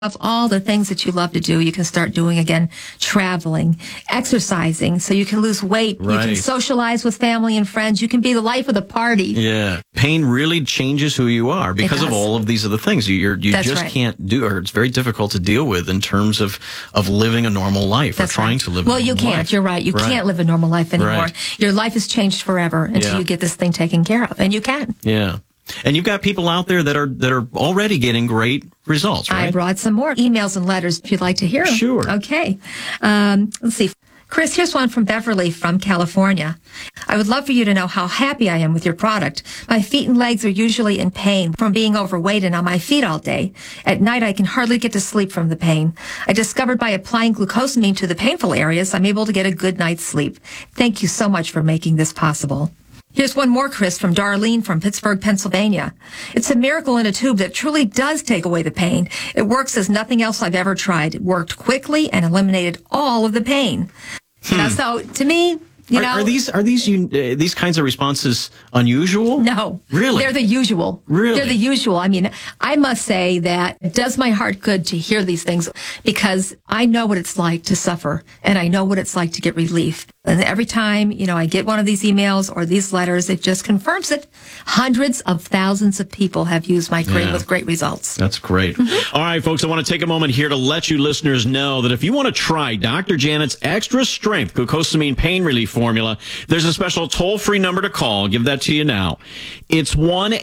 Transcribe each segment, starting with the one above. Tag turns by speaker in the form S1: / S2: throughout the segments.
S1: of all the things that you love to do, you can start doing again, traveling, exercising, so you can lose weight.
S2: Right.
S1: You can socialize with family and friends. You can be the life of the party.
S2: Yeah. Pain really changes who you are because of all of these other things you just can't do, or it's very difficult to deal with in terms of living a normal life or trying to live a normal life.
S1: Well, you can't. You're right. You can't live a normal life anymore.
S2: Right.
S1: Your life has changed forever until you get this thing taken care of, and you can.
S2: Yeah. And you've got people out there that are already getting great results, right?
S1: I brought some more emails and letters if you'd like to hear them.
S2: Sure.
S1: Okay. Let's see. Chris, here's one from Beverly from California. I would love for you to know how happy I am with your product. My feet and legs are usually in pain from being overweight and on my feet all day. At night, I can hardly get to sleep from the pain. I discovered by applying glucosamine to the painful areas, I'm able to get a good night's sleep. Thank you so much for making this possible. Here's one more, Chris, from Darlene from Pittsburgh, Pennsylvania. It's a miracle in a tube that truly does take away the pain. It works as nothing else I've ever tried. It worked quickly and eliminated all of the pain. So, to me,
S2: are these kinds of responses unusual?
S1: No.
S2: Really?
S1: They're the usual.
S2: Really?
S1: They're the usual. I mean, I must say that it does my heart good to hear these things because I know what it's like to suffer and I know what it's like to get relief. And every time, I get one of these emails or these letters, it just confirms it. Hundreds of thousands of people have used my cream with great results.
S2: That's great. All right, folks, I want to take a moment here to let you listeners know that if you want to try Dr. Janet's Extra Strength Glucosamine Pain Relief Formula, there's a special toll-free number to call. I'll give that to you now. It's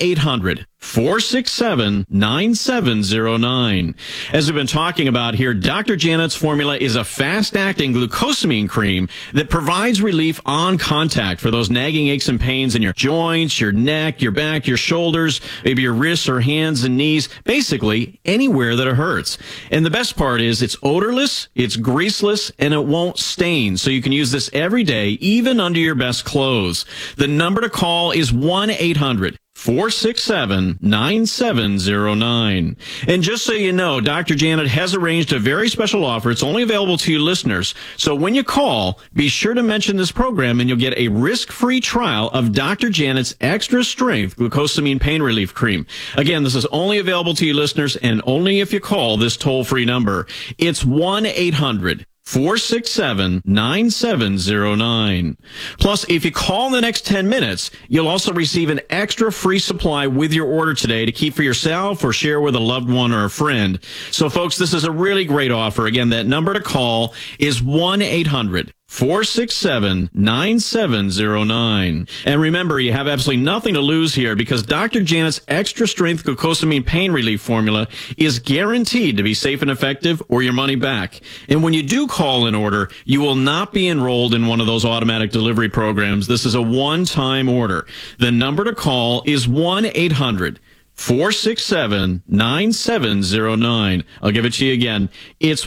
S2: 1-800-467-9709. As we've been talking about here, Dr. Janet's formula is a fast-acting glucosamine cream that provides relief on contact for those nagging aches and pains in your joints, your neck, your back, your shoulders, maybe your wrists or hands and knees, basically anywhere that it hurts. And the best part is it's odorless, it's greaseless, and it won't stain. So you can use this every day, even under your best clothes. The number to call is 1-800-467-9709. And just so you know, Dr. Janet has arranged a very special offer. It's only available to you listeners. So when you call, be sure to mention this program and you'll get a risk-free trial of Dr. Janet's Extra Strength Glucosamine Pain Relief Cream. Again, this is only available to you listeners and only if you call this toll-free number. It's 1-800-467-9709. Plus, if you call in the next 10 minutes, you'll also receive an extra free supply with your order today to keep for yourself or share with a loved one or a friend. So, folks, this is a really great offer. Again, that number to call is 1-800-467-9709. And remember, you have absolutely nothing to lose here because Dr. Janet's Extra Strength Glucosamine Pain Relief Formula is guaranteed to be safe and effective or your money back. And when you do call in order, you will not be enrolled in one of those automatic delivery programs. This is a one-time order. The number to call is 1-800-467-9709. I'll give it to you again. It's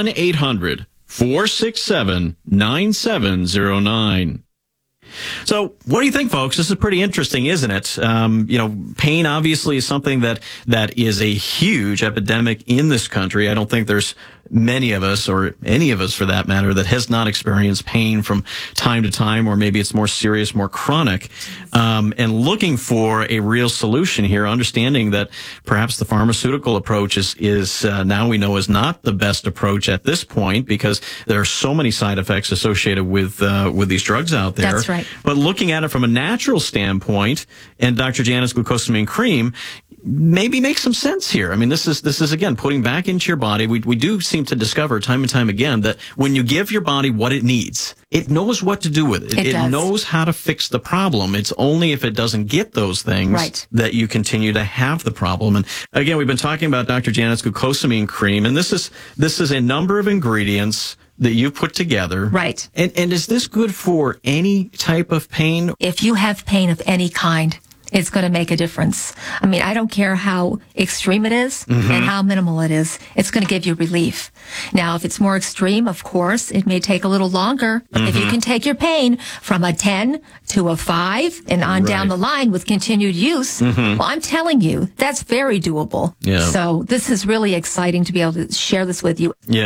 S2: 1-800-467-9709. So what do you think, folks? This is pretty interesting, isn't it? Pain obviously is something that is a huge epidemic in this country. I don't think there's many of us, or any of us for that matter, that has not experienced pain from time to time, or maybe it's more serious, more chronic, and looking for a real solution here, understanding that perhaps the pharmaceutical approach is now we know is not the best approach at this point because there are so many side effects associated with these drugs out there.
S1: That's right.
S2: But looking at it from a natural standpoint, and Dr. Janet's glucosamine cream maybe makes some sense here. I mean, this is again putting back into your body. We do seem to discover time and time again that when you give your body what it needs, it knows what to do with it. It knows how to fix the problem. It's only if it doesn't get those things that you continue to have the problem. And again, we've been talking about Dr. Janet's glucosamine cream, and this is a number of ingredients that you put together.
S1: Right.
S2: And is this good for any type of pain?
S1: If you have pain of any kind, it's going to make a difference. I mean, I don't care how extreme it is and how minimal it is. It's going to give you relief. Now, if it's more extreme, of course, it may take a little longer. But if you can take your pain from a 10 to a 5 and on down the line with continued use, well, I'm telling you, that's very doable.
S2: Yeah.
S1: So this is really exciting to be able to share this with you.
S2: Yeah.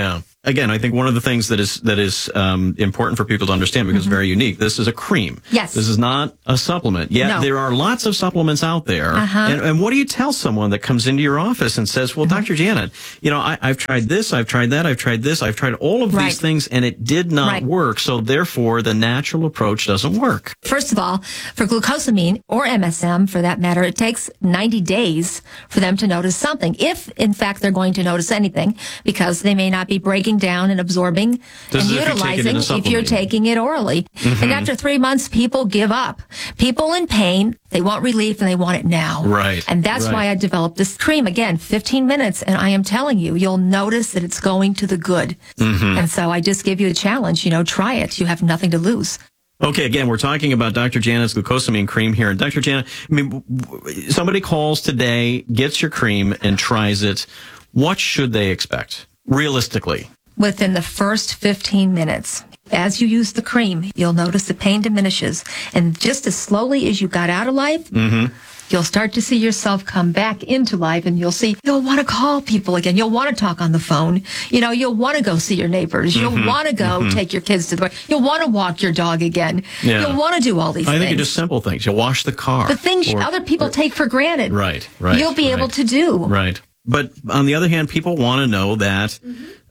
S2: again, I think one of the things that is important for people to understand, because it's very unique, this is a cream.
S1: Yes.
S2: This is not a supplement. Yet
S1: No.
S2: there are lots of supplements out there. And what do you tell someone that comes into your office and says, well, Dr. Janet, I've tried this, I've tried that, I've tried this, I've tried all of these things, and it did not work. So therefore, the natural approach doesn't work.
S1: First of all, for glucosamine or MSM for that matter, it takes 90 days for them to notice something. If in fact they're going to notice anything, because they may not be breaking down and absorbing and utilizing if you're taking it orally. And after 3 months, people give up. People in pain, they want relief and they want it now.
S2: Right.
S1: And that's why I developed this cream. Again, 15 minutes, and I am telling you, you'll notice that it's going to the good. And so I just give you a challenge, try it. You have nothing to lose.
S2: Okay, again, we're talking about Dr. Janet's glucosamine cream here. And Dr. Janet, somebody calls today, gets your cream, and tries it. What should they expect, realistically?
S1: Within the first 15 minutes, as you use the cream, you'll notice the pain diminishes. And just as slowly as you got out of life, you'll start to see yourself come back into life, and you'll want to call people again. You'll want to talk on the phone. You'll want to go see your neighbors. You'll want to go take your kids to the park. You'll want to walk your dog again. Yeah. You'll want to do all these things.
S2: I think it's just simple things. You'll wash the car.
S1: The things other people take for granted.
S2: Right.
S1: You'll be able to do.
S2: Right. But on the other hand, people want to know that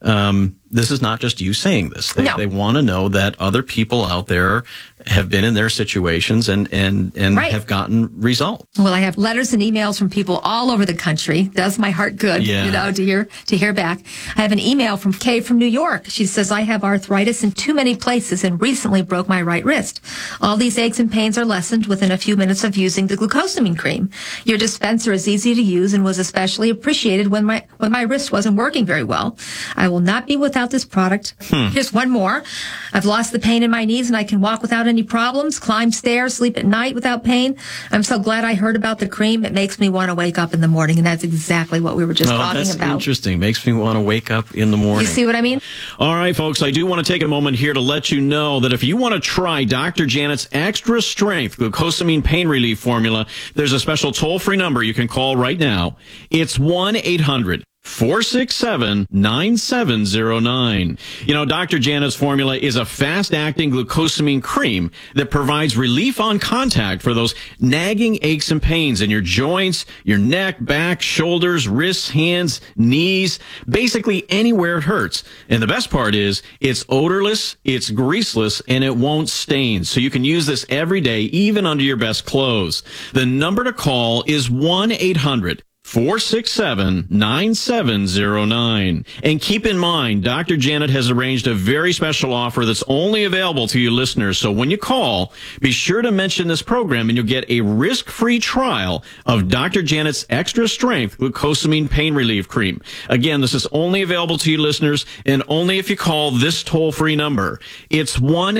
S2: this is not just you saying this. They want to know that other people out there have been in their situations and have gotten results.
S1: Well, I have letters and emails from people all over the country. Does my heart good, to hear back. I have an email from Kay from New York. She says, I have arthritis in too many places and recently broke my right wrist. All these aches and pains are lessened within a few minutes of using the glucosamine cream. Your dispenser is easy to use and was especially appreciated when my wrist wasn't working very well. I will not be without this product. Here's one more. I've lost the pain in my knees and I can walk without any problems, climb stairs, sleep at night without pain. I'm so glad I heard about the cream. It makes me want to wake up in the morning, and that's exactly what we were just talking about.
S2: That's interesting. Makes me want to wake up in the morning.
S1: You see what I mean?
S2: All right, folks, I do want to take a moment here to let you know that if you want to try Dr. Janet's Extra Strength Glucosamine Pain Relief Formula, there's a special toll-free number you can call right now. It's 1-800-467-9709. Dr. Janet's formula is a fast-acting glucosamine cream that provides relief on contact for those nagging aches and pains in your joints, your neck, back, shoulders, wrists, hands, knees, basically anywhere it hurts. And the best part is it's odorless, it's greaseless, and it won't stain. So you can use this every day, even under your best clothes. The number to call is 1-800-467-9709. And keep in mind, Dr. Janet has arranged a very special offer that's only available to you listeners. So when you call, be sure to mention this program and you'll get a risk-free trial of Dr. Janet's Extra Strength Glucosamine Pain Relief Cream. Again, this is only available to you listeners and only if you call this toll-free number. It's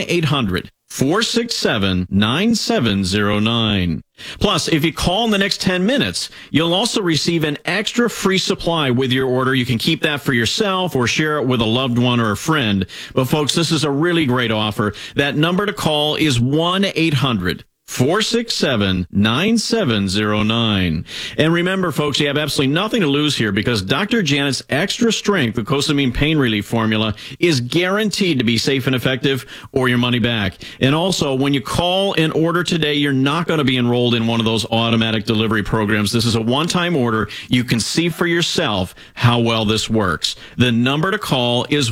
S2: 1-800-467-9709. Plus, if you call in the next 10 minutes, you'll also receive an extra free supply with your order. You can keep that for yourself or share it with a loved one or a friend. But folks, this is a really great offer. That number to call is 1-800-467-9709. And remember, folks, you have absolutely nothing to lose here because Dr. Janet's Extra Strength Glucosamine Pain Relief Formula is guaranteed to be safe and effective or your money back. And also, when you call and order today, you're not going to be enrolled in one of those automatic delivery programs. This is a one-time order. You can see for yourself how well this works. The number to call is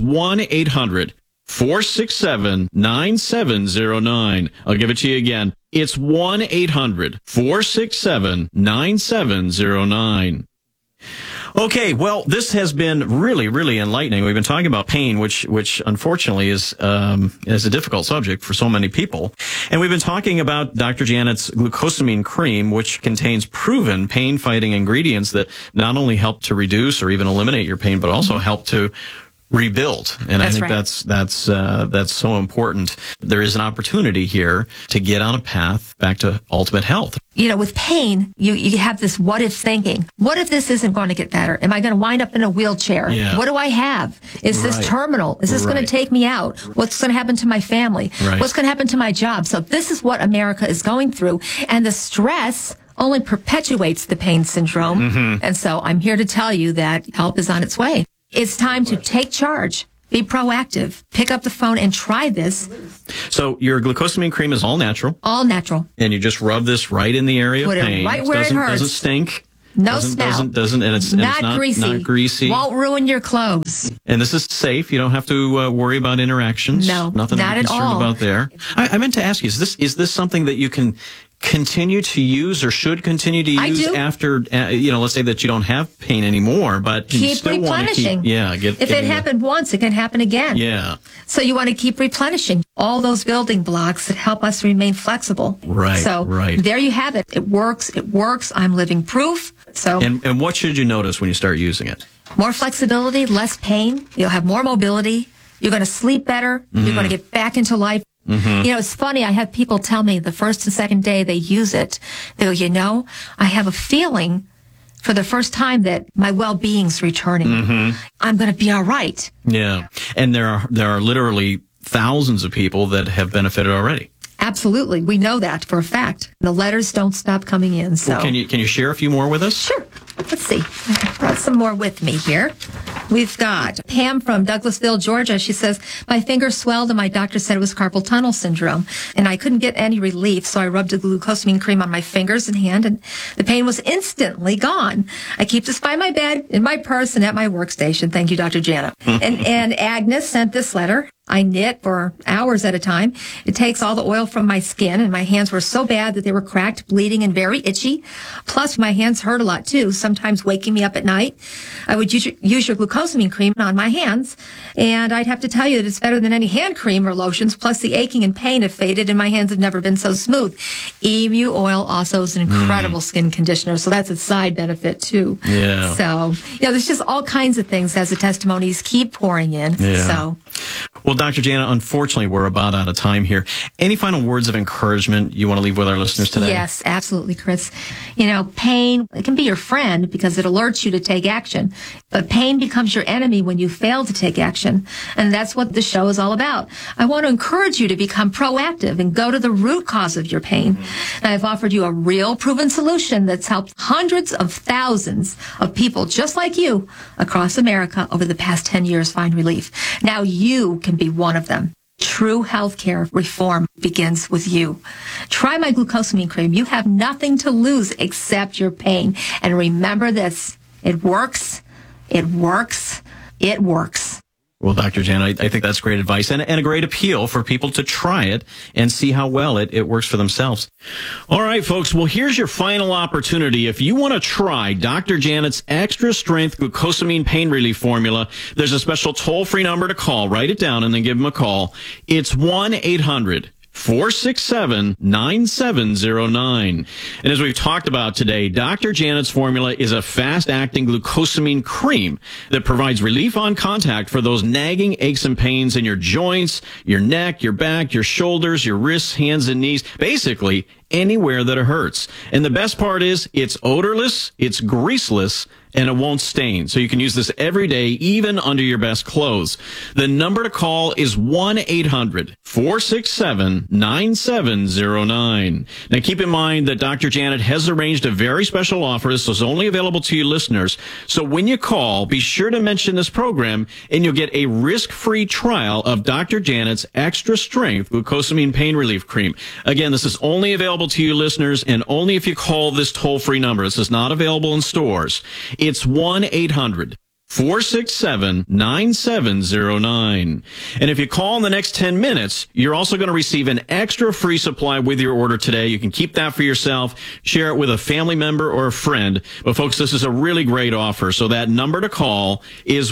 S2: 1-800-467-9709. I'll give it to you again. It's 1-800-467-9709. Okay, well, this has been really, really enlightening. We've been talking about pain, which unfortunately is a difficult subject for so many people. And we've been talking about Dr. Janet's glucosamine cream, which contains proven pain-fighting ingredients that not only help to reduce or even eliminate your pain, but also help to rebuild. And I think that's so important. There is an opportunity here to get on a path back to ultimate health.
S1: With pain, you have this what if thinking. What if this isn't going to get better? Am I going to wind up in a wheelchair?
S2: Yeah.
S1: What do I have? Is this terminal? Is this going to take me out? What's going to happen to my family? What's going to happen to my job? So this is what America is going through. And the stress only perpetuates the pain syndrome. And so I'm here to tell you that help is on its way. It's time to take charge Be proactive. Pick up the phone and try this.
S2: So your glucosamine cream is all natural,
S1: All natural.
S2: and you just rub this right in the area
S1: Put
S2: of
S1: it
S2: pain.
S1: right where it
S2: doesn't,
S1: hurts.
S2: Doesn't stink.
S1: No smell.
S2: Doesn't, and it's
S1: Not greasy.
S2: Not greasy.
S1: Won't ruin your clothes.
S2: And this is safe. You don't have to worry about interactions.
S1: No,
S2: Nothing
S1: not
S2: to be
S1: at
S2: concerned
S1: all.
S2: about there. I meant to ask you, is this something that you can continue to use or should continue to
S1: I
S2: use
S1: do.
S2: after, let's say that you don't have pain anymore, but you
S1: Keep
S2: still want to
S1: replenishing.
S2: keep,
S1: If it happened once, it can happen again.
S2: Yeah.
S1: So you want to keep replenishing all those building blocks that help us remain flexible.
S2: Right,
S1: So
S2: right.
S1: there you have it. It works. It works. I'm living proof. So
S2: And what should you notice when you start using it?
S1: more flexibility, less pain. You'll have more mobility. You're going to sleep better. You're going to get back into life. It's funny. I have people tell me the first and second day they use it, they go, I have a feeling for the first time that my well-being's returning. I'm going to be all right.
S2: Yeah. And there are literally thousands of people that have benefited already.
S1: Absolutely. We know that for a fact. The letters don't stop coming in. So
S2: Well, can you share a few more with us?
S1: Sure. Let's see. I brought some more with me here. We've got Pam from Douglasville, Georgia. She says, my finger swelled and my doctor said it was carpal tunnel syndrome. And I couldn't get any relief, so I rubbed a glucosamine cream on my fingers and hand, and the pain was instantly gone. I keep this by my bed, in my purse, and at my workstation. Thank you, Dr. Jana. and Agnes sent this letter. I knit for hours at a time. It takes all the oil from my skin, and my hands were so bad that they were cracked, bleeding, and very itchy. Plus, my hands hurt a lot, too, sometimes waking me up at night. I would use your glucosamine cream on my hands, and I'd have to tell you that it's better than any hand cream or lotions, plus the aching and pain have faded, and my hands have never been so smooth. Emu oil also is an incredible skin conditioner, so that's a side benefit, too.
S2: Yeah.
S1: So, there's just all kinds of things as the testimonies keep pouring in.
S2: Yeah.
S1: So,
S2: Well, Dr. Jana, unfortunately, we're about out of time here. Any final words of encouragement you want to leave with our listeners today?
S1: Yes, absolutely, Chris. Pain, it can be your friend because it alerts you to take action. But pain becomes your enemy when you fail to take action. And that's what the show is all about. I want to encourage you to become proactive and go to the root cause of your pain. And I've offered you a real proven solution that's helped hundreds of thousands of people just like you across America over the past 10 years find relief. Now you can be one of them. True healthcare reform begins with you. Try my glucosamine cream. You have nothing to lose except your pain. And remember this, it works, it works, it works.
S2: Well, Dr. Jana, I think that's great advice and a great appeal for people to try it and see how well it works for themselves. All right, folks. Well, here's your final opportunity. If you want to try Dr. Janet's extra strength glucosamine pain relief formula, there's a special toll-free number to call. Write it down and then give them a call. It's 1-800-467-9709. And as we've talked about today, Dr. Janet's formula is a fast-acting glucosamine cream that provides relief on contact for those nagging aches and pains in your joints, your neck, your back, your shoulders, your wrists, hands, and knees. Basically, anywhere that it hurts. And the best part is it's odorless, it's greaseless, and it won't stain. So you can use this every day, even under your best clothes. The number to call is 1-800-467-9709. Now keep in mind that Dr. Janet has arranged a very special offer. This is only available to you listeners. So when you call, be sure to mention this program and you'll get a risk-free trial of Dr. Janet's extra strength glucosamine pain relief cream. Again, this is only available to you listeners and only if you call this toll-free number. This is not available in stores. It's 1-800-467-9709. And if you call in the next 10 minutes, you're also going to receive an extra free supply with your order today. You can keep that for yourself, share it with a family member or a friend. But folks, this is a really great offer. So that number to call is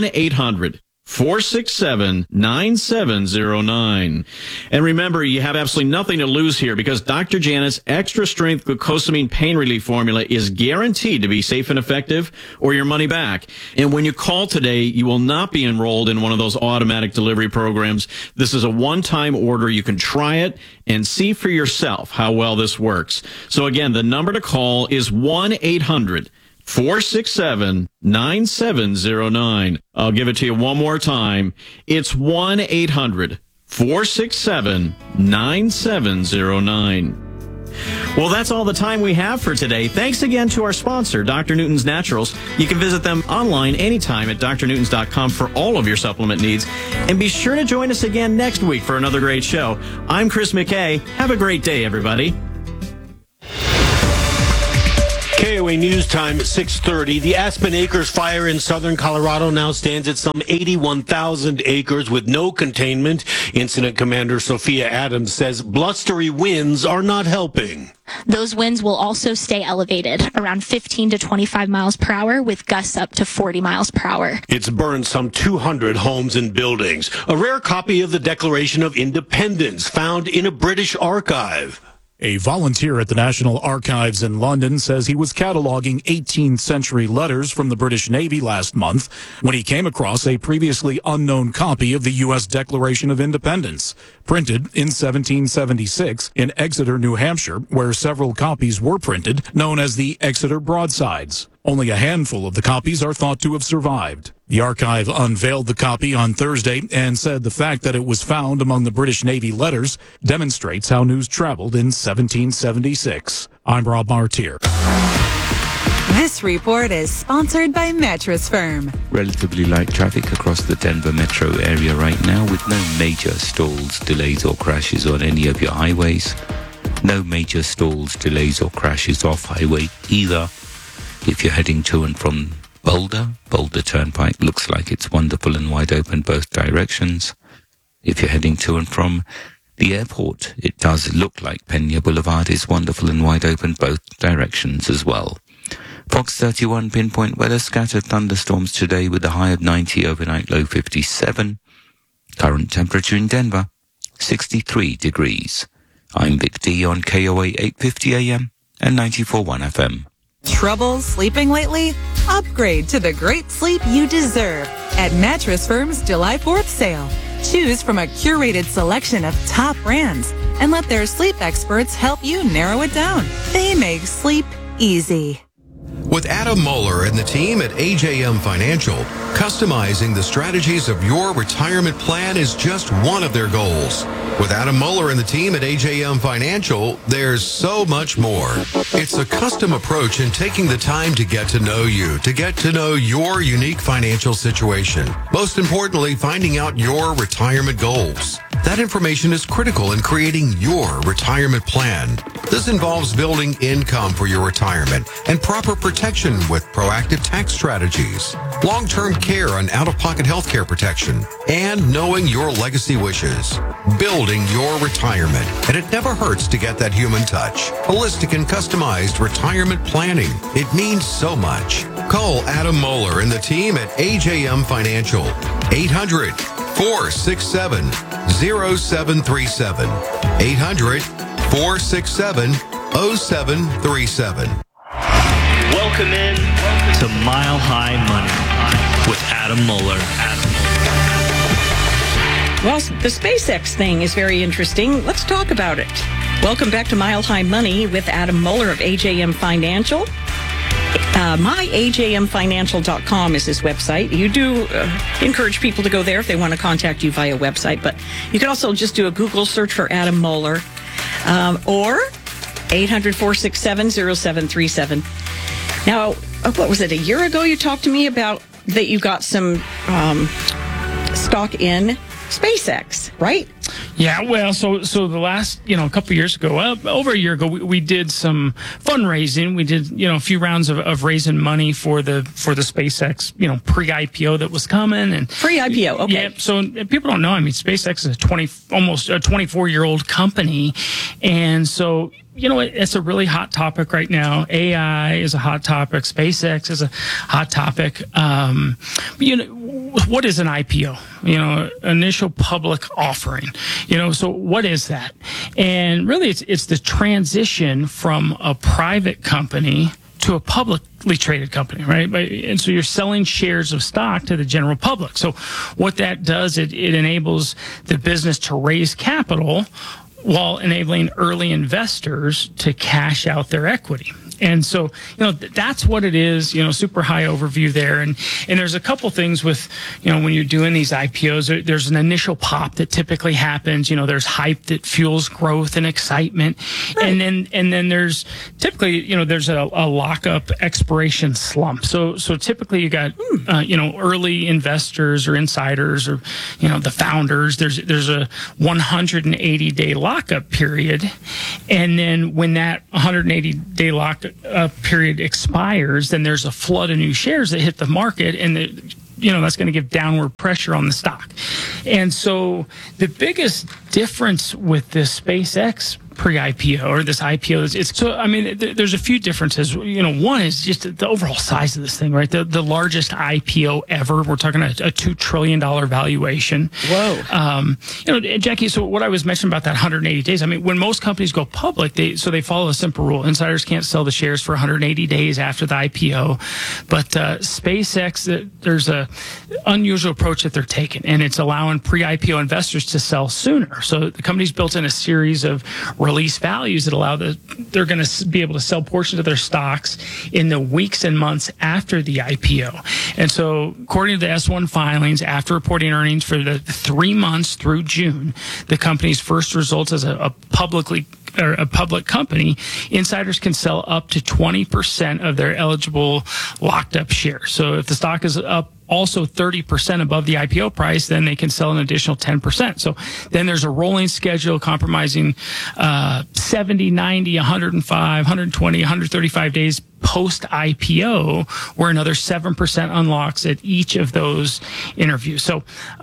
S2: 1-800-467-9709. And remember, you have absolutely nothing to lose here because Dr. Janet's extra strength glucosamine pain relief formula is guaranteed to be safe and effective or your money back. And when you call today, you will not be enrolled in one of those automatic delivery programs. This is a one-time order. You can try it and see for yourself how well this works. So again, the number to call is 1-800-467-9709. I'll give it to you one more time. It's 1-800-467-9709. Well, that's all the time we have for today. Thanks again to our sponsor, Dr. Newton's Naturals. You can visit them online anytime at drnewtons.com for all of your supplement needs. And be sure to join us again next week for another great show. I'm Chris McKay. Have a great day, everybody.
S3: KOA News Time at 6:30. The Aspen Acres fire in southern Colorado now stands at some 81,000 acres with no containment. Incident Commander Sophia Adams says blustery winds are not helping.
S4: Those winds will also stay elevated, around 15 to 25 miles per hour, with gusts up to 40 miles per hour.
S3: It's burned some 200 homes and buildings. A rare copy of the Declaration of Independence found in a British archive.
S5: A volunteer at the National Archives in London says he was cataloging 18th century letters from the British Navy last month when he came across a previously unknown copy of the U.S. Declaration of Independence, printed in 1776 in Exeter, New Hampshire, where several copies were printed, known as the Exeter Broadsides. Only a handful of the copies are thought to have survived. The archive unveiled the copy on Thursday and said the fact that it was found among the British Navy letters demonstrates how news traveled in 1776. I'm Rob Martier.
S6: This report is sponsored by Mattress Firm.
S7: Relatively light traffic across the Denver metro area right now with no major stalls, delays or crashes on any of your highways. No major stalls, delays or crashes off highway either. If you're heading to and from Boulder Turnpike looks like it's wonderful and wide open both directions. If you're heading to and from the airport, it does look like Pena Boulevard is wonderful and wide open both directions as well. Fox 31 pinpoint weather, scattered thunderstorms today with a high of 90, overnight low 57. Current temperature in Denver, 63 degrees. I'm Vic D on KOA 850 AM and 94.1 FM.
S6: Trouble sleeping lately? Upgrade to the great sleep you deserve at Mattress Firm's July 4th sale. Choose from a curated selection of top brands and let their sleep experts help you narrow it down. They make sleep easy.
S8: With Adam Moeller and the team at AJM Financial, customizing the strategies of your retirement plan is just one of their goals. With Adam Moeller and the team at AJM Financial, there's so much more. It's a custom approach in taking the time to get to know you, to get to know your unique financial situation. Most importantly, finding out your retirement goals. That information is critical in creating your retirement plan. This involves building income for your retirement and proper protection with proactive tax strategies, long-term care and out-of-pocket health care protection, and knowing your legacy wishes. Building your retirement. And it never hurts to get that human touch. Holistic and customized retirement planning. It means so much. Call Adam Moeller and the team at AJM Financial. 800-467-0737. 800-467-0737.
S9: Welcome in to Mile High Money with Adam Moeller.
S10: Well, the SpaceX thing is very interesting. Let's talk about it. Welcome back to Mile High Money with Adam Moeller of AJM Financial. myajmfinancial.com is his website. You do encourage people to go there if they want to contact you via website, but you can also just do a Google search for Adam Moeller or 800-467-0737. Now, what was it, a year ago you talked to me about that you got some stock in SpaceX, right?
S11: Yeah, well, so the last, a couple of years ago, over a year ago, we did some fundraising. We did, a few rounds of raising money for the SpaceX, pre-IPO that was coming. And
S10: pre-IPO, okay.
S11: Yeah, so people don't know. I mean, SpaceX is almost a 24-year-old company, and so it's a really hot topic right now. AI is a hot topic. SpaceX is a hot topic. What is an IPO? Initial public offering. So what is that? And really, it's the transition from a private company to a publicly traded company, right? And so you're selling shares of stock to the general public. So what that does, it enables the business to raise capital while enabling early investors to cash out their equity. And so, that's what it is, super high overview there. And there's a couple things with, when you're doing these IPOs, there's an initial pop that typically happens. There's hype that fuels growth and excitement. Right. And then there's typically, there's a lockup expiration slump. So typically you got, early investors or insiders or, the founders. There's a 180-day lockup period. And then when that 180-day lockup period expires, then there's a flood of new shares that hit the market, and that's going to give downward pressure on the stock. And so the biggest difference with this SpaceX pre-IPO or this IPO there's a few differences. One is just the overall size of this thing, right? The largest IPO ever. We're talking a $2 trillion valuation.
S10: Whoa.
S11: Jackie, so what I was mentioning about that 180 days, when most companies go public, they follow a simple rule. Insiders can't sell the shares for 180 days after the IPO. But SpaceX, there's a unusual approach that they're taking, and it's allowing pre-IPO investors to sell sooner. So the company's built in a series of release values that allow they're going to be able to sell portions of their stocks in the weeks and months after the IPO. And so according to the S-1 filings, after reporting earnings for the 3 months through June, the company's first results as a public company, insiders can sell up to 20% of their eligible locked up shares. So if the stock is up also 30% above the IPO price, then they can sell an additional 10%. So then there's a rolling schedule comprising 70, 90, 105, 120, 135 days post IPO, where another 7% unlocks at each of those interviews. So,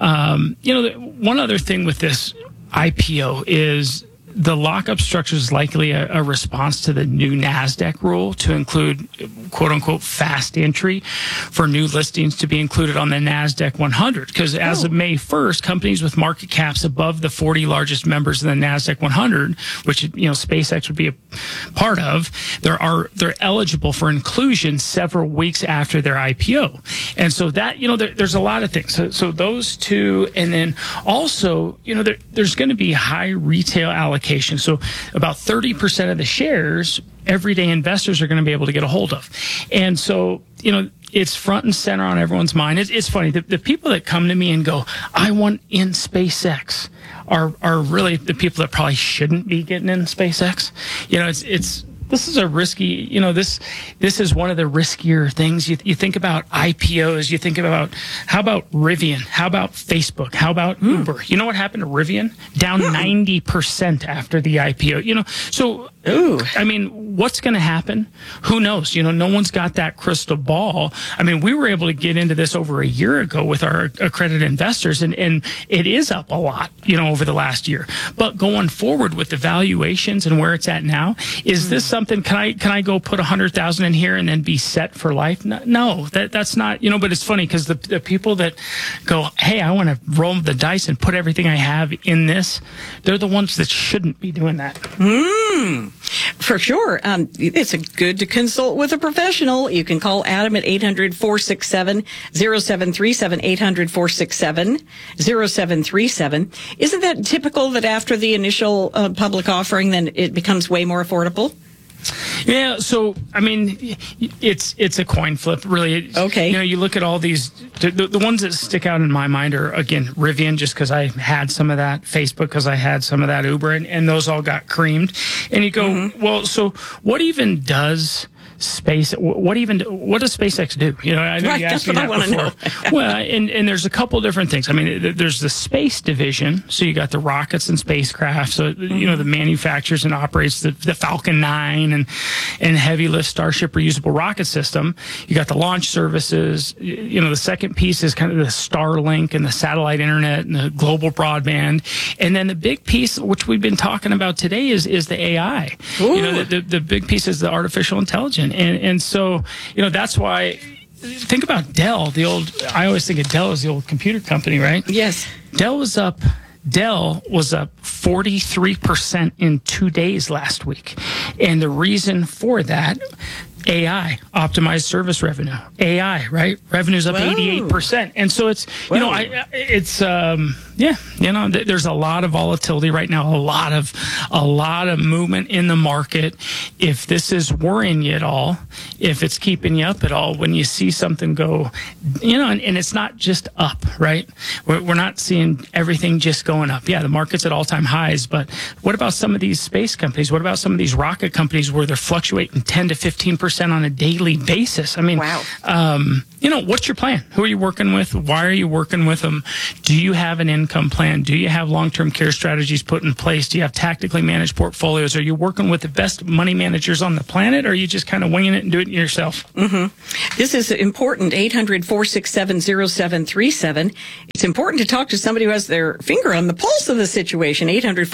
S11: one other thing with this IPO is the lockup structure is likely a response to the new NASDAQ rule to include, quote unquote, fast entry for new listings to be included on the NASDAQ 100. Because as of May 1st, companies with market caps above the 40 largest members of the NASDAQ 100, which, SpaceX would be a part of, they're eligible for inclusion several weeks after their IPO. And so that, there's a lot of things. So those two, and then also, there's going to be high retail allocation. So about 30% of the shares everyday investors are going to be able to get a hold of. And so, it's front and center on everyone's mind. It's funny. The people that come to me and go, I want in SpaceX are really the people that probably shouldn't be getting in SpaceX. This is a risky, this is one of the riskier things. You think about IPOs, you think about, how about Rivian? How about Facebook? How about Uber? You know what happened to Rivian? Down 90% after the IPO. So, what's going to happen? Who knows? No one's got that crystal ball. We were able to get into this over a year ago with our accredited investors, and it is up a lot, over the last year. But going forward with the valuations and where it's at now, is this something? Can I go put 100,000 in here and then be set for life? No, that's not. But it's funny because the people that go, hey, I want to roll the dice and put everything I have in this, they're the ones that shouldn't be doing that.
S10: For sure. It's good to consult with a professional. You can call Adam at 800-467-0737, 800-467-0737. Isn't that typical that after the initial public offering, then it becomes way more affordable?
S11: Yeah, so it's a coin flip, really.
S10: Okay.
S11: You look at all these. The ones that stick out in my mind are, again, Rivian, just because I had some of that, Facebook because I had some of that, Uber, and those all got creamed. And you go, well, so what even does what does SpaceX do? I know you asked me that before. Well, and there's a couple different things. There's the space division. So you got the rockets and spacecraft. So, the manufactures and operates the Falcon 9 and heavy lift Starship reusable rocket system. You got the launch services. The second piece is kind of the Starlink and the satellite internet and the global broadband. And then the big piece, which we've been talking about today, is the AI. The big piece is the artificial intelligence. And so, that's why, think about Dell, I always think of Dell as the old computer company, right?
S10: Yes.
S11: Dell was up 43% in 2 days last week. And the reason for that, AI, optimized service revenue. AI, right? Revenue's up 88%. And so it's, Yeah, there's a lot of volatility right now, a lot of movement in the market. If this is worrying you at all, if it's keeping you up at all, when you see something go, and it's not just up, right? We're not seeing everything just going up. Yeah, the market's at all-time highs, but what about some of these space companies? What about some of these rocket companies where they're fluctuating 10 to 15% on a daily basis? I mean,
S10: wow.
S11: What's your plan? Who are you working with? Why are you working with them? Do you have an income plan? Do you have long-term care strategies put in place? Do you have tactically managed portfolios? Are you working with the best money managers on the planet, or are you just kind of winging it and doing it yourself?
S10: Mm-hmm. This is important. 800-467-0737. It's important to talk to somebody who has their finger on the pulse of the situation.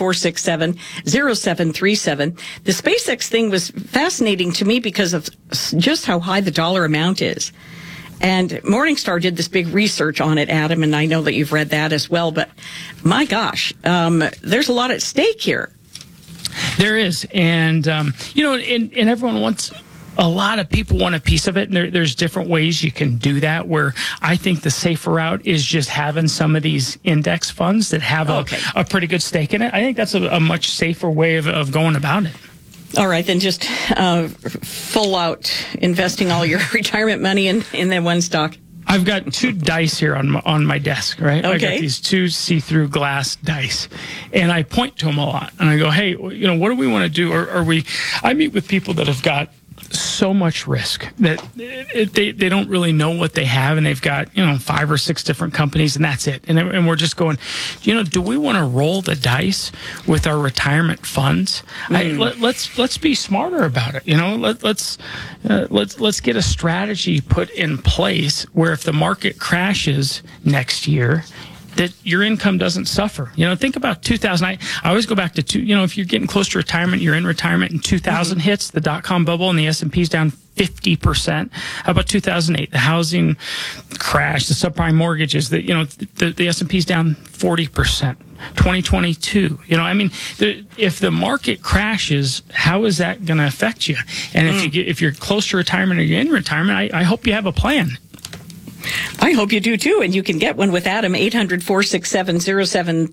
S10: 800-467-0737. The SpaceX thing was fascinating to me because of just how high the dollar amount is. And Morningstar did this big research on it, Adam, and I know that you've read that as well. But my gosh, there's a lot at stake here.
S11: There is. And, and everyone wants, a lot of people want a piece of it. And there's different ways you can do that, where I think the safer route is just having some of these index funds that have a pretty good stake in it. I think that's a much safer way of going about it.
S10: All right, then just full out investing all your retirement money in that one stock.
S11: I've got two dice here on my desk, right?
S10: Okay.
S11: I got these two see-through glass dice, and I point to them a lot. And I go, hey, what do we want to do? I meet with people that have got so much risk that they don't really know what they have, and they've got 5 or 6 different companies, and that's it. And we're just going, do we want to roll the dice with our retirement funds? Let's be smarter about it. Let's get a strategy put in place where if the market crashes next year, that your income doesn't suffer. Think about 2000. I always go back to if you're getting close to retirement, you're in retirement, and 2000 hits, the dot-com bubble, and the S&P's down 50%. How about 2008, the housing crash, the subprime mortgages, the S&P's down 40%. 2022, if the market crashes, how is that going to affect you? And if you're close to retirement or you're in retirement, I hope you have a plan.
S10: I hope you do too, and you can get one with Adam. 800-467-0737,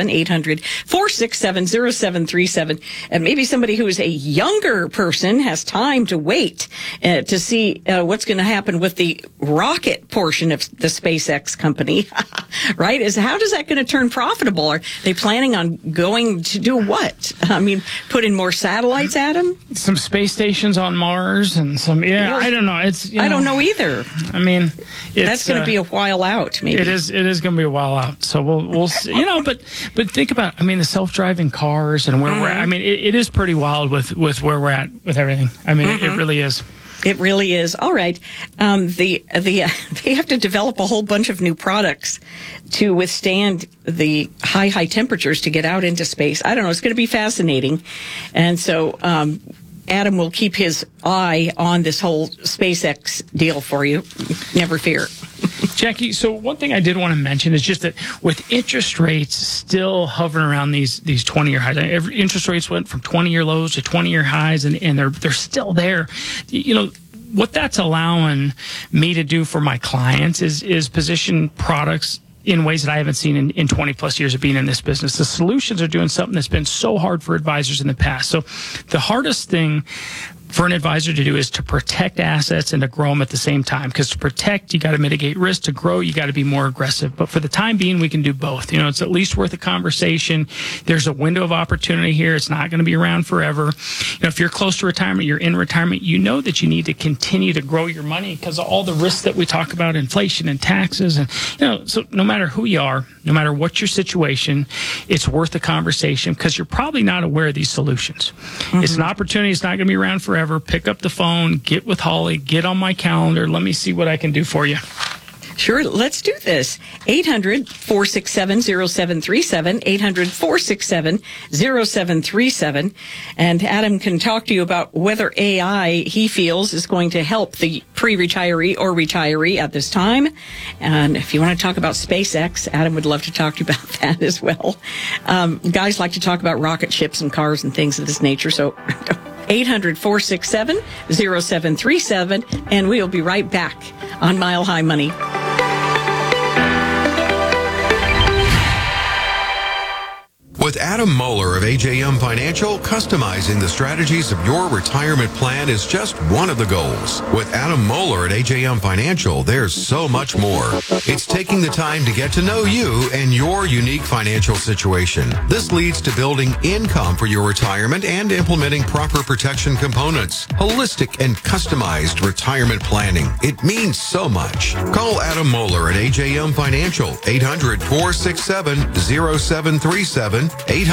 S10: 800-467-0737. And maybe somebody who is a younger person has time to wait to see what's going to happen with the rocket portion of the SpaceX company, right? How does that going to turn profitable? Are they planning on going to do what? Put in more satellites, Adam?
S11: Some space stations on Mars and some, I don't know.
S10: I don't know either. That's going to be a while out, maybe.
S11: It is going to be a while out. So we'll see, but think about, the self-driving cars and where we're at. It is pretty wild with where we're at with everything. It really is.
S10: It really is. All right. They have to develop a whole bunch of new products to withstand the high temperatures to get out into space. I don't know. It's going to be fascinating. And so, Adam will keep his eye on this whole SpaceX deal for you. Never fear.
S11: Jackie, so one thing I did want to mention is just that with interest rates still hovering around these 20-year highs, interest rates went from 20-year lows to 20-year highs, and they're still there. What that's allowing me to do for my clients is position products in ways that I haven't seen in 20 plus years of being in this business. The solutions are doing something that's been so hard for advisors in the past. So the hardest thing for an advisor to do is to protect assets and to grow them at the same time. Because to protect, you got to mitigate risk. To grow, you got to be more aggressive. But for the time being, we can do both. It's at least worth a conversation. There's a window of opportunity here. It's not going to be around forever. If you're close to retirement, you're in retirement, you know that you need to continue to grow your money because of all the risks that we talk about, inflation and taxes. And, so no matter who you are, no matter what your situation, it's worth a conversation because you're probably not aware of these solutions. It's an opportunity. It's not going to be around forever. Pick up the phone, get with Holly, get on my calendar. Let me see what I can do for you.
S10: Sure, let's do this. 800-467-0737, 800-467-0737. And Adam can talk to you about whether AI, he feels, is going to help the pre-retiree or retiree at this time. And if you want to talk about SpaceX, Adam would love to talk to you about that as well. Guys like to talk about rocket ships and cars and things of this nature, so 800-467-0737, and we'll be right back on Mile High Money.
S8: Adam Moeller of AJM Financial, customizing the strategies of your retirement plan is just one of the goals. With Adam Moeller at AJM Financial, there's so much more. It's taking the time to get to know you and your unique financial situation. This leads to building income for your retirement and implementing proper protection components. Holistic and customized retirement planning. It means so much. Call Adam Moeller at AJM Financial, 800-467-0737,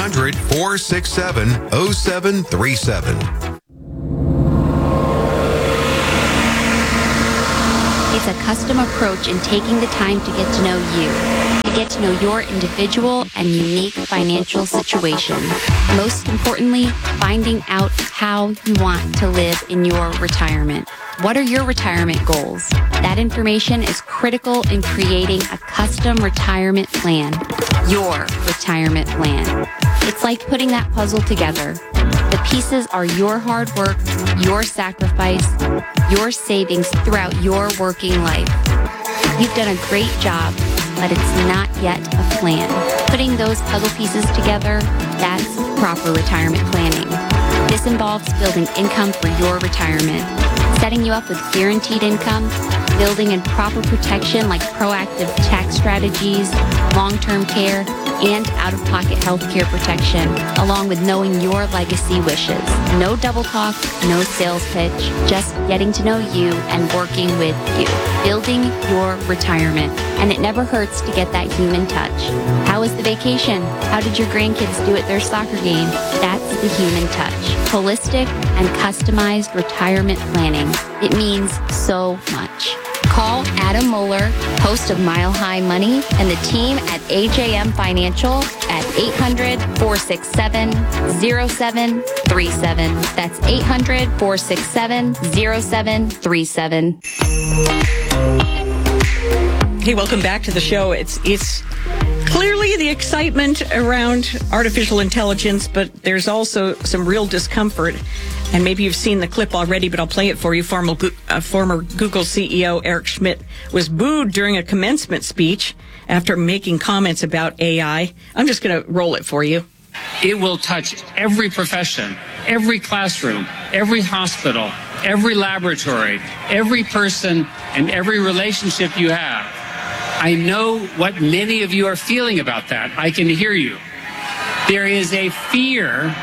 S8: 800-467-0737.
S12: It's a custom approach in taking the time to get to know you, to get to know your individual and unique financial situation. Most importantly, finding out how you want to live in your retirement. What are your retirement goals? That information is critical in creating a custom retirement plan, your retirement plan. It's like putting that puzzle together. The pieces are your hard work, your sacrifice, your savings throughout your working life. You've done a great job, but it's not yet a plan. Putting those puzzle pieces together, that's proper retirement planning. This involves building income for your retirement, setting you up with guaranteed income, building in proper protection like proactive tax strategies, long-term care, and out-of-pocket health care protection, along with knowing your legacy wishes. No double talk, no sales pitch, just getting to know you and working with you. Building your retirement. And it never hurts to get that human touch. How was the vacation? How did your grandkids do at their soccer game? That's the human touch. Holistic and customized retirement planning. It means so much. Call Adam Moeller, host of Mile High Money, and the team at AJM Financial at 800-467-0737. That's 800-467-0737.
S10: Hey, welcome back to the show. It's clearly the excitement around artificial intelligence, but there's also some real discomfort. And maybe you've seen the clip already, but I'll play it for you. Former Google CEO Eric Schmidt was booed during a commencement speech after making comments about AI. I'm just going to roll it for you.
S13: It will touch every profession, every classroom, every hospital, every laboratory, every person, and every relationship you have. I know what many of you are feeling about that. I can hear you. There is a fear.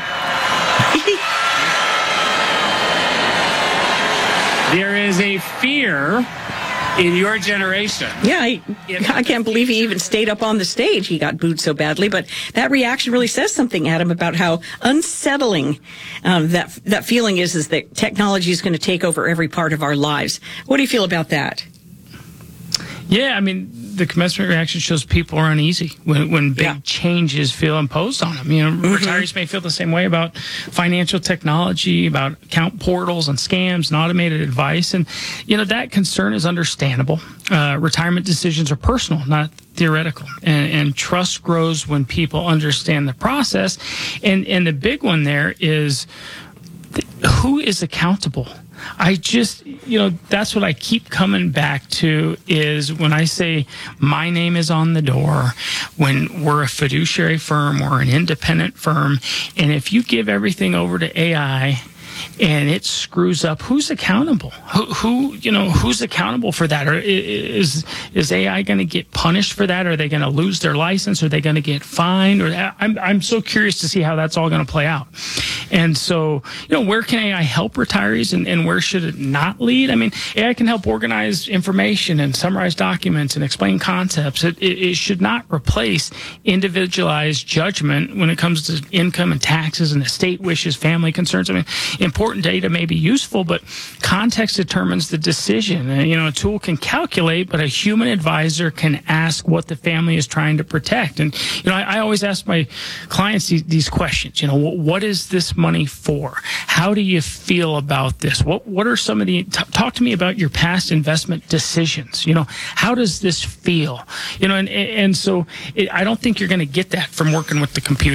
S13: There is a fear in your generation.
S10: Yeah, I can't believe he even stayed up on the stage. He got booed so badly. But that reaction really says something, Adam, about how unsettling that feeling is that technology is going to take over every part of our lives. What do you feel about that?
S11: Yeah, I mean, the commencement reaction shows people are uneasy when big changes feel imposed on them. You know, retirees may feel the same way about financial technology, about account portals and scams and automated advice. And, you know, that concern is understandable. Retirement decisions are personal, not theoretical. And trust grows when people understand the process. And the big one there is who is accountable? That's what I keep coming back to is when I say my name is on the door, when we're a fiduciary firm or an independent firm, and if you give everything over to AI and it screws up, who's accountable? Who's accountable for that? Or is AI going to get punished for that? Are they going to lose their license? Are they going to get fined? Or I'm so curious to see how that's all going to play out. And so, where can AI help retirees and where should it not lead? I mean, AI can help organize information and summarize documents and explain concepts. It should not replace individualized judgment when it comes to income and taxes and estate wishes, family concerns. I mean, important data may be useful, but context determines the decision. A tool can calculate, but a human advisor can ask what the family is trying to protect. And, I always ask my clients these questions. What is this money for? How do you feel about this? What are some of talk to me about your past investment decisions. How does this feel? And so I don't think you're going to get that from working with the computer.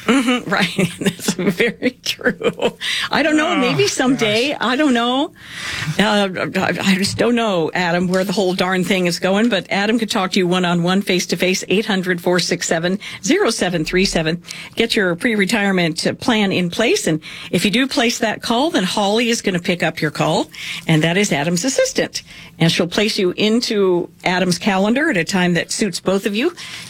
S10: Mm-hmm, right. That's very true. I don't know. Maybe someday. Gosh. I don't know. I just don't know, Adam, where the whole darn thing is going. But Adam could talk to you one-on-one, face-to-face, 800-467-0737. Get your pre-retirement plan in place. And if you do place that call, then Holly is going to pick up your call. And that is Adam's assistant. And she'll place you into Adam's calendar at a time that suits both of you.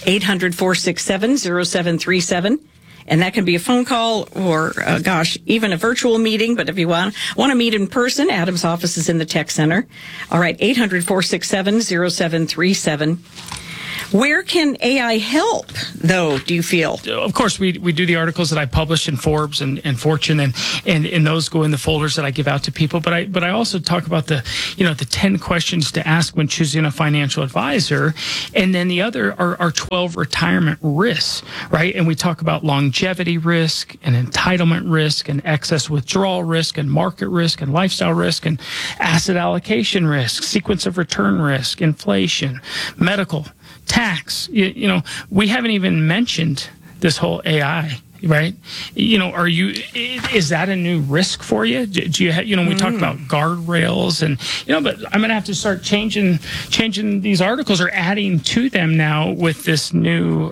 S10: 800-467-0737. And that can be a phone call or, even a virtual meeting. But if you want to meet in person, Adam's office is in the Tech Center. All right, 800-467-0737. Where can AI help, though, do you feel?
S11: Of course, we do the articles that I publish in Forbes and Fortune, and those go in the folders that I give out to people. But I also talk about the 10 questions to ask when choosing a financial advisor. And then the other are 12 retirement risks, right? And we talk about longevity risk and entitlement risk and excess withdrawal risk and market risk and lifestyle risk and asset allocation risk, sequence of return risk, inflation, medical, tax. We haven't even mentioned this whole AI, right? Is that a new risk for you? Do you we talk about guardrails and, but I'm going to have to start changing these articles or adding to them now with this new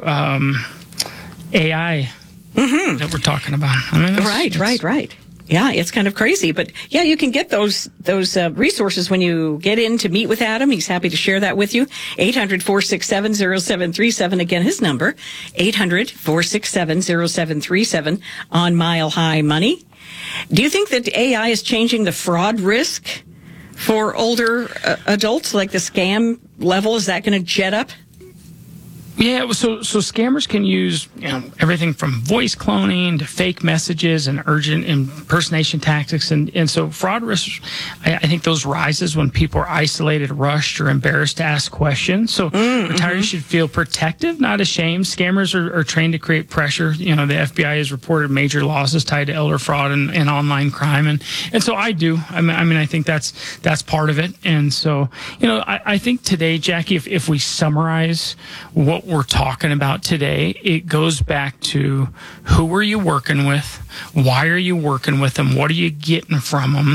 S11: AI that we're talking about.
S10: Right. Yeah, it's kind of crazy, but yeah, you can get those resources when you get in to meet with Adam. He's happy to share that with you. 800-467-0737. Again, his number, 800-467-0737 on Mile High Money. Do you think that AI is changing the fraud risk for older adults, like the scam level? Is that going to jet up?
S11: Yeah, so scammers can use everything from voice cloning to fake messages and urgent impersonation tactics, and so fraud risk. I think those rises when people are isolated, rushed, or embarrassed to ask questions. So retirees should feel protective, not ashamed. Scammers are trained to create pressure. The FBI has reported major losses tied to elder fraud and online crime, and so I do. I mean, I think that's part of it, and so I think today, Jackie, if we summarize what we're talking about today, it goes back to who are you working with? Why are you working with them? What are you getting from them?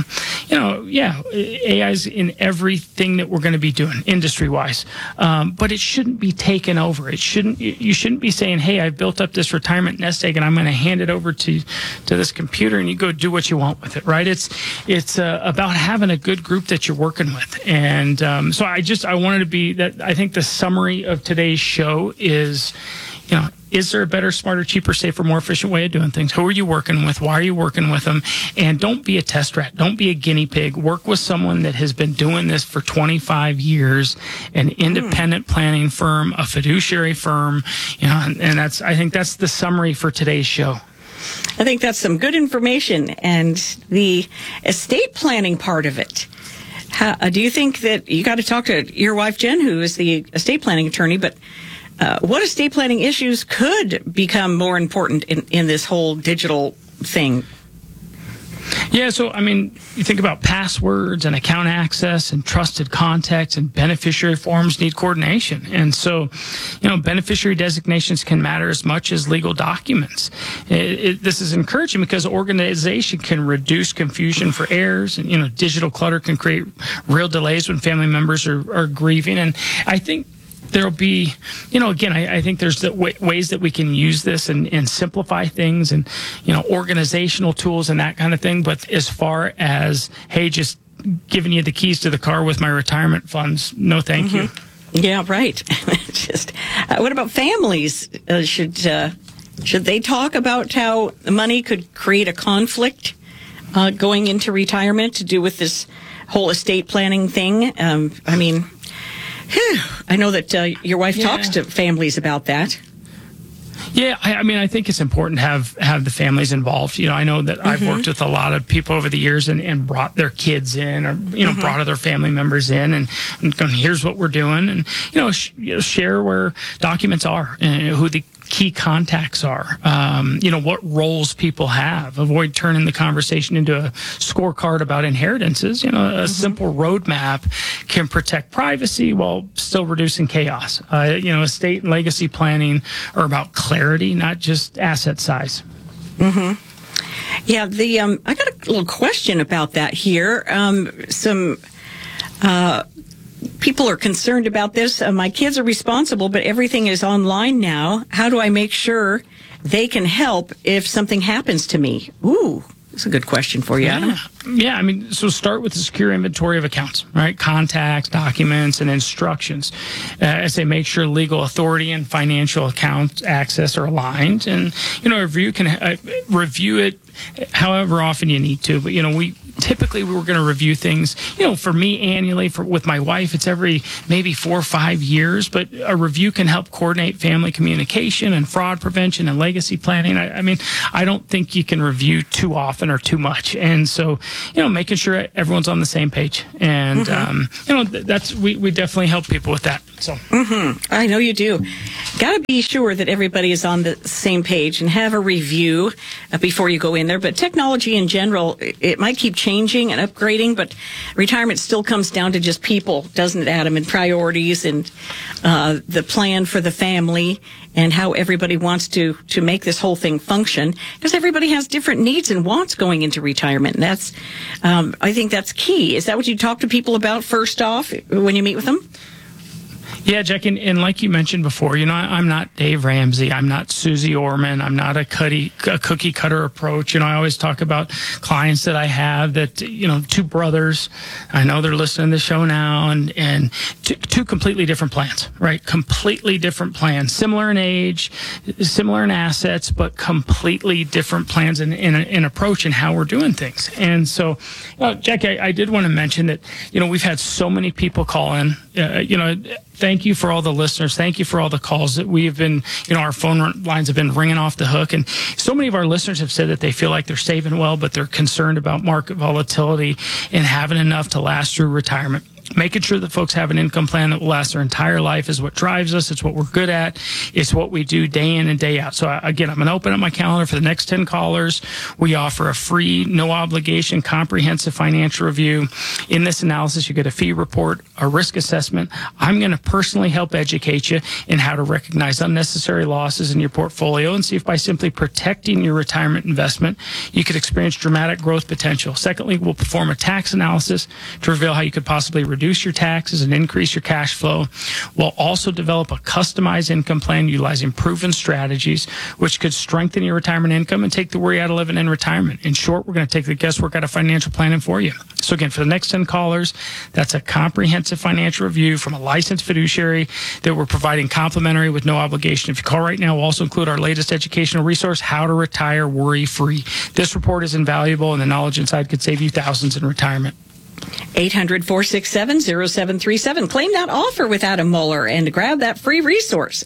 S11: AI's in everything that we're going to be doing industry-wise, but it shouldn't be taken over. You shouldn't be saying, hey, I've built up this retirement nest egg and I'm going to hand it over to this computer and you go do what you want with it, right? It's about having a good group that you're working with. And so I wanted to be that. I think the summary of today's show is, is there a better, smarter, cheaper, safer, more efficient way of doing things? Who are you working with? Why are you working with them? And don't be a test rat. Don't be a guinea pig. Work with someone that has been doing this for 25 years, an independent planning firm, a fiduciary firm, and I think that's the summary for today's show.
S10: I think that's some good information. And the estate planning part of it. Do you think that you got to talk to your wife, Jen, who is the estate planning attorney, but what estate planning issues could become more important in this whole digital thing?
S11: Yeah, so, you think about passwords and account access and trusted contacts and beneficiary forms need coordination. And so, beneficiary designations can matter as much as legal documents. This is encouraging because organization can reduce confusion for heirs, and, digital clutter can create real delays when family members are grieving. And I think there'll be, again, I think there's ways that we can use this and simplify things and, organizational tools and that kind of thing. But as far as, hey, just giving you the keys to the car with my retirement funds, no thank you.
S10: Yeah, right. What about families? Should they talk about how money could create a conflict going into retirement to do with this whole estate planning thing? I know that your wife talks to families about that.
S11: Yeah, I think it's important to have the families involved. I know that I've worked with a lot of people over the years and brought their kids in or, brought other family members in and here's what we're doing and, share where documents are and who the key contacts are, what roles people have. Avoid turning the conversation into a scorecard about inheritances. A simple roadmap can protect privacy while still reducing chaos. Estate and legacy planning are about clarity longevity, not just asset size.
S10: Mm-hmm. Yeah, I got a little question about that here. Some people are concerned about this. My kids are responsible, but everything is online now. How do I make sure they can help if something happens to me? Ooh, that's a good question for you, Adam.
S11: Yeah, I mean, so start with the secure inventory of accounts, right? Contacts, documents, and instructions. I say make sure legal authority and financial account access are aligned. And, review can review it however often you need to. But, we're going to review things, for me annually, with my wife, it's every maybe 4 or 5 years. But a review can help coordinate family communication and fraud prevention and legacy planning. I don't think you can review too often or too much. And so, making sure everyone's on the same page. And, we definitely help people with that. So,
S10: I know you do. Got to be sure that everybody is on the same page and have a review before you go in there. But technology in general, it might keep changing and upgrading, but retirement still comes down to just people, doesn't it, Adam? And priorities and the plan for the family and how everybody wants to make this whole thing function, because everybody has different needs and wants going into retirement. And that's, I think that's key. Is that what you talk to people about first off when you meet with them?
S11: Yeah, Jack, and like you mentioned before, I'm not Dave Ramsey. I'm not Susie Orman. I'm not a cookie cutter approach. I always talk about clients that I have that, two brothers. I know they're listening to the show now, and two completely different plans, right? Completely different plans, similar in age, similar in assets, but completely different plans in approach and how we're doing things. And so, Jack, I did want to mention that, we've had so many people call in, thank you for all the listeners. Thank you for all the calls that we have been, our phone lines have been ringing off the hook. And so many of our listeners have said that they feel like they're saving well, but they're concerned about market volatility and having enough to last through retirement. Making sure that folks have an income plan that will last their entire life is what drives us. It's what we're good at. It's what we do day in and day out. So again, I'm going to open up my calendar for the next 10 callers. We offer a free, no obligation, comprehensive financial review. In this analysis, you get a fee report, a risk assessment. I'm going to personally help educate you in how to recognize unnecessary losses in your portfolio and see if by simply protecting your retirement investment, you could experience dramatic growth potential. Secondly, we'll perform a tax analysis to reveal how you could possibly reduce your taxes and increase your cash flow. We'll also develop a customized income plan utilizing proven strategies, which could strengthen your retirement income and take the worry out of living in retirement. In short, we're going to take the guesswork out of financial planning for you. So again, for the next 10 callers, that's a comprehensive financial review from a licensed fiduciary that we're providing complimentary with no obligation. If you call right now, we'll also include our latest educational resource, How to Retire Worry-Free. This report is invaluable, and the knowledge inside could save you thousands in retirement.
S10: 800-467-0737. Claim that offer with Adam Moeller and grab that free resource.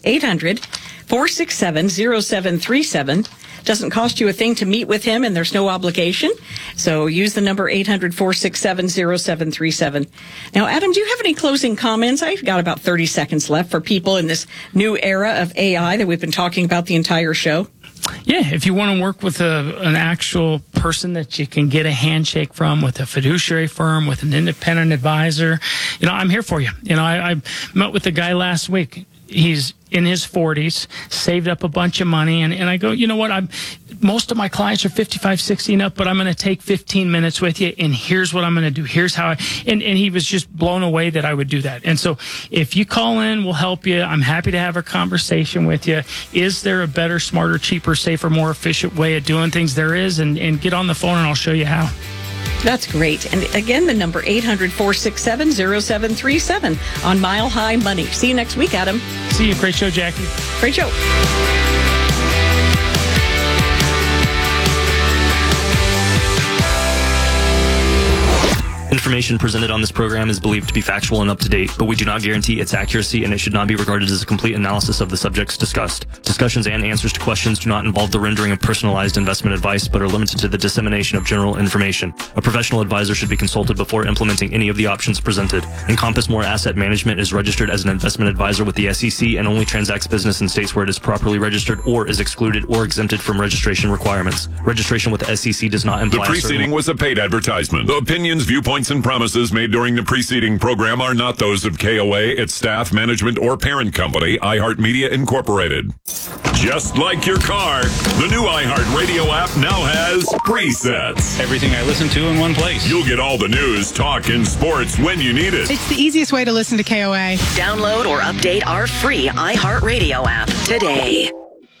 S10: 800-467-0737. Doesn't cost you a thing to meet with him, and there's no obligation. So use the number 800-467-0737. Now, Adam, do you have any closing comments? I've got about 30 seconds left for people in this new era of AI that we've been talking about the entire show.
S11: Yeah, if you want to work with an actual person that you can get a handshake from, with a fiduciary firm, with an independent advisor, I'm here for you. I met with a guy last week. He's in his 40s, saved up a bunch of money, and I go, you know what, most of my clients are 55, 60 and up, but I'm going to take 15 minutes with you, and here's what I'm going to do. Here's how and he was just blown away that I would do that. And so if you call in, we'll help you. I'm happy to have a conversation with you. Is there a better, smarter, cheaper, safer, more efficient way of doing things? There is, and get on the phone and I'll show you how.
S10: That's great. And again, the number 800-467-0737 on Mile High Money. See you next week, Adam.
S11: See you. Great show, Jackie.
S10: Great show.
S9: Information presented on this program is believed to be factual and up to date, but we do not guarantee its accuracy, and it should not be regarded as a complete analysis of the subjects discussed. Discussions and answers to questions do not involve the rendering of personalized investment advice, but are limited to the dissemination of general information. A professional advisor should be consulted before implementing any of the options presented. Encompass More Asset Management is registered as an investment advisor with the SEC and only transacts business in states where it is properly registered or is excluded or exempted from registration requirements. Registration with the SEC does not imply...
S14: The preceding was a paid advertisement. The opinions, viewpoints, and promises made during the preceding program are not those of KOA, its staff, management, or parent company, iHeartMedia Incorporated. Just like your car, the new iHeartRadio app now has presets.
S15: Everything I listen to in one place.
S14: You'll get all the news, talk, and sports when you need it.
S16: It's the easiest way to listen to KOA.
S17: Download or update our free iHeartRadio app today.